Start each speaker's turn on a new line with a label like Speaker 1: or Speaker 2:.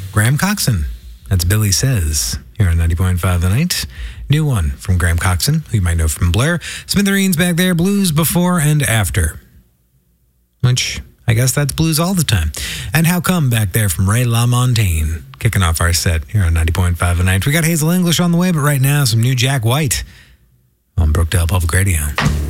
Speaker 1: Graham Coxon. That's Billy Says here on 90.5 The Night. New one from Graham Coxon, who you might know from Blair. Smithereens back there, Blues Before and After. Which, I guess that's blues all the time. And How Come back there from Ray LaMontagne. Kicking off our set here on 90.5 The Night. We got Hazel English on the way, but right now, some new Jack White on Brookdale Public Radio.